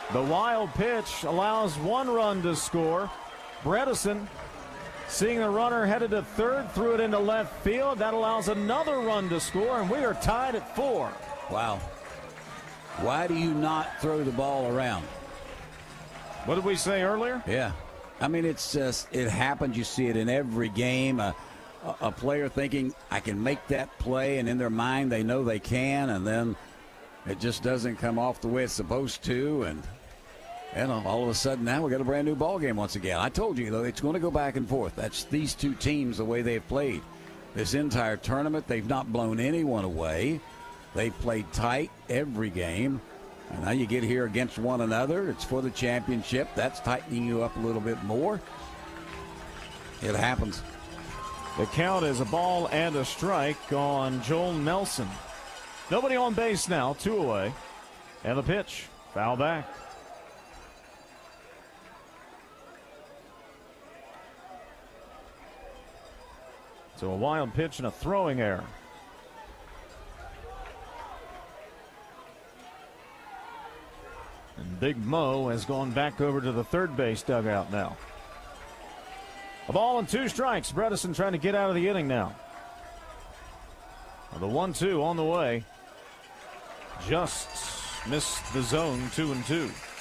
The wild pitch allows 1 run to score. Bredesen, seeing the runner headed to third, threw it into left field. That allows another run to score, and we are tied at 4. Wow. Why do you not throw the ball around? What did we say earlier? Yeah. I mean, it's just, it happens. You see it in every game. A player thinking, I can make that play, and in their mind they know they can, and then it just doesn't come off the way it's supposed to, and all of a sudden now we got a brand new ball game once again. I told you, though, it's going to go back and forth. That's these two teams, the way they've played this entire tournament. They've not blown anyone away. They've played tight every game. And now you get here against one another. It's for the championship. That's tightening you up a little bit more. It happens. The count is a ball and a strike on Joel Nelson. Nobody on base now, 2 away. And the pitch, foul back. So a wild pitch and a throwing error. And Big Mo has gone back over to the third base dugout now. A ball and 2 strikes. Bredesen trying to get out of the inning now. The 1-2 on the way. Just missed the zone, 2-2.